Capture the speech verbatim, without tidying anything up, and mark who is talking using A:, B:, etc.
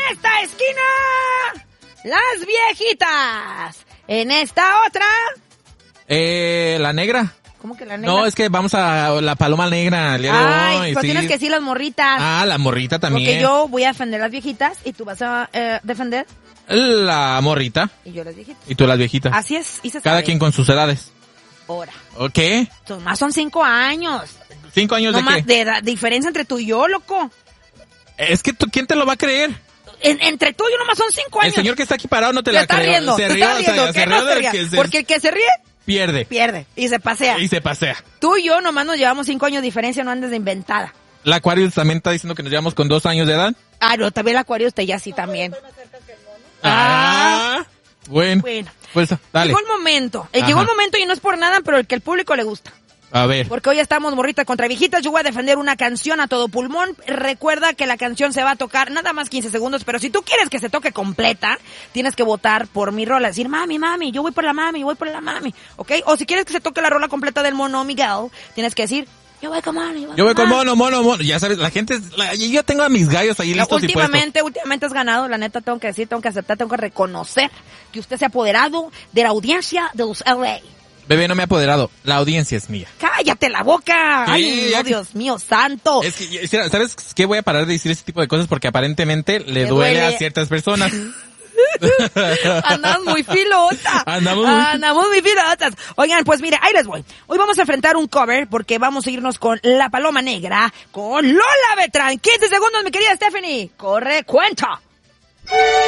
A: esta esquina, las viejitas. En esta otra...
B: Eh, la negra.
A: ¿Cómo que la negra?
B: No, es que vamos a la paloma negra el día de
A: Ay,
B: hoy.
A: pues
B: Sí.
A: tienes que decir las morritas.
B: Ah, la morrita también.
A: Porque yo voy a defender las viejitas y tú vas a eh, defender...
B: La morrita.
A: Y yo las viejitas.
B: Y tú las viejitas.
A: Así es, y se
B: Cada
A: sabe.
B: quien con sus edades.
A: Ahora.
B: ¿O qué?
A: Más son cinco años.
B: ¿Cinco años
A: No
B: de
A: más
B: qué?
A: de edad- diferencia entre tú y yo, loco.
B: Es que tú, ¿quién te lo va a creer?
A: En- entre tú y yo nomás son cinco años.
B: El señor que está aquí parado no te
A: Te
B: la
A: está
B: creo.
A: riendo,
B: Se
A: te
B: rió,
A: está
B: o sea,
A: riendo.
B: se
A: ¿Qué
B: rió
A: no se
B: del
A: ría?
B: que se
A: Porque el que se ríe,
B: pierde.
A: pierde y se pasea.
B: Y se pasea.
A: Tú y yo nomás nos llevamos cinco años de diferencia, no andes de inventada.
B: La Aquarius también está diciendo que nos llevamos con dos años de edad.
A: Ah, no, también el acuario usted ya sí también.
B: Ah.
A: Ah.
B: Bueno.
A: Bueno.
B: Pues dale.
A: Llegó el momento. Eh,
B: Ajá.
A: Llegó el momento y no es por nada, pero el que al público le gusta.
B: A ver.
A: Porque hoy estamos morritas contra viejitas. Yo voy a defender una canción a todo pulmón. Recuerda que la canción se va a tocar nada más quince segundos, pero si tú quieres que se toque completa, tienes que votar por mi rola. Decir, mami, mami, yo voy por la mami, yo voy por la mami. ¿Ok? O si quieres que se toque la rola completa del mono Miguel, tienes que decir, yo voy con mono.
B: Yo voy con mono, mono, mono. Ya sabes, la gente, la, yo ya tengo a mis gallos ahí listos y puestos.
A: Últimamente, últimamente has ganado, la neta tengo que decir, tengo que aceptar, tengo que reconocer que usted se ha apoderado de la audiencia de los L A.
B: Bebé, no me ha apoderado. La audiencia es mía.
A: ¡Cállate la boca!
B: Sí,
A: ¡Ay,
B: ya
A: no,
B: que-
A: Dios mío, santo!
B: Es que, ¿sabes qué? Voy a parar de decir ese tipo de cosas porque aparentemente le
A: Me
B: duele,
A: duele.
B: a ciertas personas.
A: Andamos muy filota.
B: Andamos muy-
A: Andamos muy filotas. Oigan, pues mire, ahí les voy. Hoy vamos a enfrentar un cover porque vamos a irnos con La Paloma Negra, con Lola Beltrán. quince segundos, mi querida Stephanie. Corre, cuenta.